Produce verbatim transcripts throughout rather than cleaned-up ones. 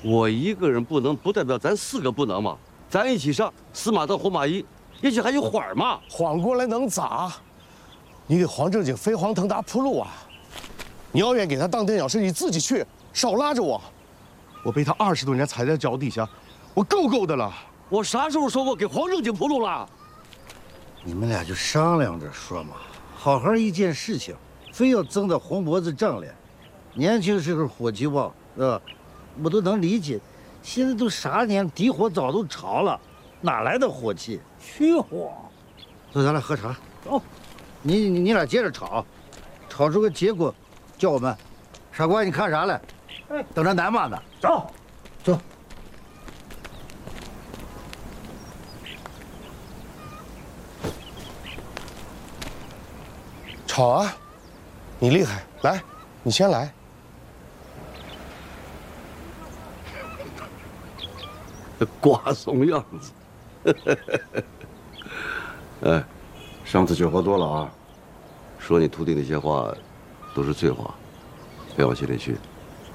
我一个人不能，不代表咱四个不能嘛。咱一起上，死马当活马医，也许还有缓儿嘛。 缓过来能咋？你给黄正经飞黄腾达铺路啊！你要愿给他当垫脚石，你自己去，少拉着我。我被他二十多年踩在脚底下，我够够的了。 我啥时候说过给黄正经铺路了？ 你们俩就商量着说嘛，好好一件事情，非要争得红脖子胀脸。年轻时候火气旺，是吧？我都能理解。现在都啥年，底火早都潮了，哪来的火气？ 虚火。 走，咱俩喝茶。 走。 你你你俩接着吵，吵出个结果，叫我们。傻瓜，你看啥嘞？哎，等着南妈呢。 走， 走。 吵啊！你厉害，来，你先来。 这瓜怂样子。哎，上次酒喝多了啊，说你徒弟那些话，都是醉话，别往心里去。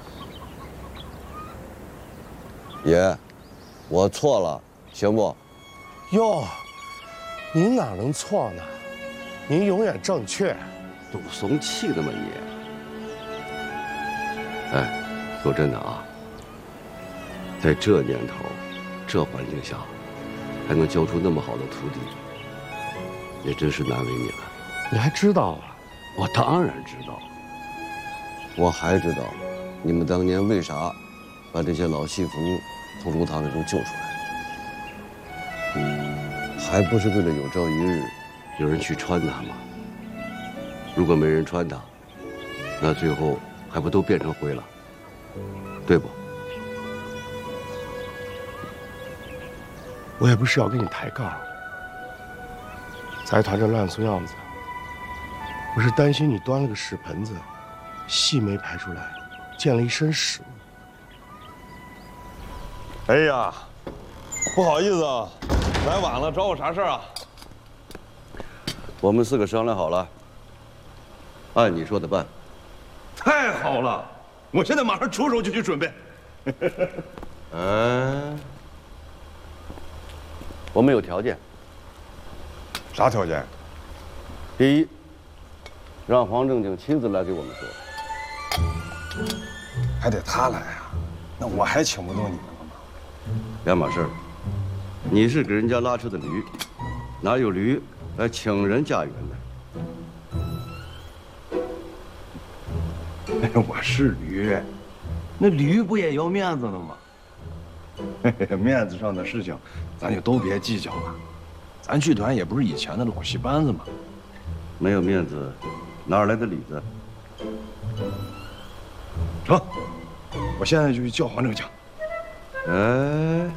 爷，我错了，行不？ 哟，您哪能错呢？您永远正确。 赌怂气的嘛你。哎，说真的啊，在这年头，这环境下，还能教出那么好的徒弟，也真是难为你了。 你还知道啊？ 我当然知道。我还知道，你们当年为啥把这些老戏服从炉膛里中救出来，还不是为了有朝一日有人去穿它吗？如果没人穿它，那最后还不都变成灰了，对不？ 我也不是要跟你抬杠，财团这烂俗样子，我是担心你端了个屎盆子，戏没排出来，溅了一身屎。 哎呀，不好意思啊，来晚了，找我啥事儿啊？ 我们四个商量好了，按你说的办。 太好了，我现在马上出手就去准备。 嗯，我们有条件。 啥条件？ 第一，让黄正经亲自来给我们说。 还得他来啊？那我还请不动你们了吗？ 两码事儿。你是给人家拉车的驴，哪有驴来请人驾辕的？ 哎，我是驴，那驴不也要面子的吗？面子上的事情，咱就都别计较了。咱剧团也不是以前的老戏班子嘛。 没有面子，哪来的里子？ 成，我现在就去叫黄正经。 哎，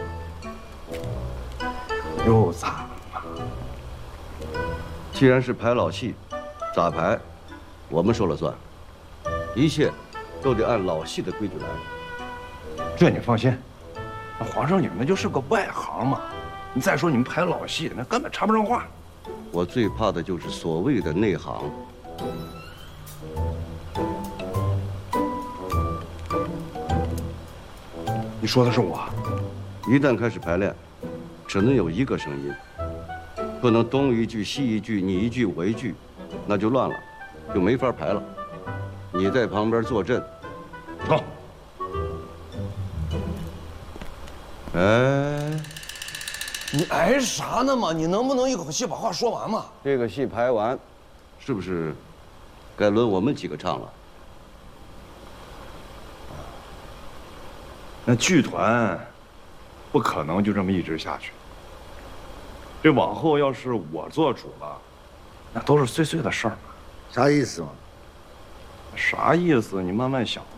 又咋了？ 既然是排老戏，咋排，我们说了算，一切都得按老戏的规矩来。 这你放心，那黄正经那就是个外行嘛。你再说你们排老戏，那根本插不上话。 我最怕的就是所谓的内行。 你说的是我？ 一旦开始排练，只能有一个声音，不能东一句西一句，你一句我一句，那就乱了，就没法排了。你在旁边坐镇。 成。 哎， 你挨啥呢嘛？你能不能一口气把话说完嘛？ 这个戏排完，是不是该轮我们几个唱了？ 那剧团不可能就这么一直下去。这往后要是我做主了，那都是碎碎的事儿嘛。 啥意思嘛？ 啥意思？你慢慢想